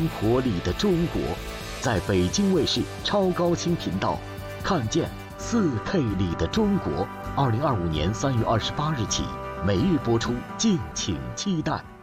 活里的中国，在北京卫视超高清频道看见 4K 里的中国。2025年3月28日起，每日播出，敬请期待。